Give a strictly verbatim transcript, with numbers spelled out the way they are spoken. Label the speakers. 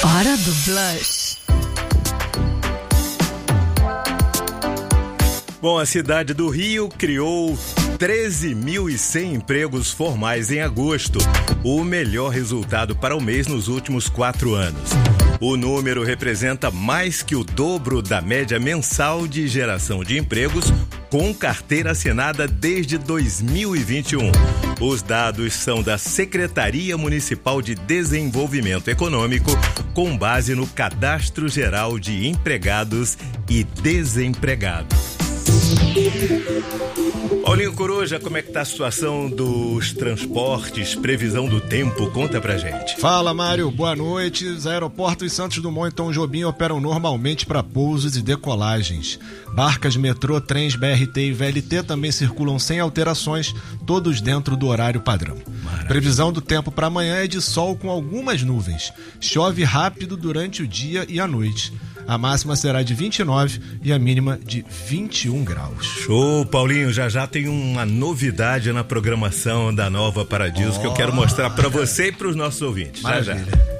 Speaker 1: Hora do Blush.
Speaker 2: Bom, a cidade do Rio criou treze mil e cem empregos formais em agosto, o melhor resultado para o mês nos últimos quatro anos. O número representa mais que o dobro da média mensal de geração de empregos com carteira assinada desde dois mil e vinte e um. Os dados são da Secretaria Municipal de Desenvolvimento Econômico, com base no Cadastro Geral de Empregados e Desempregados. Paulinho Coruja, como é que tá a situação dos transportes, previsão do tempo? Conta pra gente.
Speaker 3: Fala, Mário, boa noite. Os aeroportos Santos Dumont e Tom Jobim operam normalmente para pousos e decolagens. Barcas, metrô, trens, B R T e V L T também circulam sem alterações, todos dentro do horário padrão. Maravilha. Previsão do tempo para amanhã é de sol com algumas nuvens. Chove rápido durante o dia e a noite. A máxima será de vinte e nove e a mínima de vinte e um graus.
Speaker 2: Show, Paulinho. Já já tem uma novidade na programação da Nova Paradiso oh. que eu quero mostrar para você e para os nossos ouvintes.
Speaker 3: Maravilha.
Speaker 2: Já já.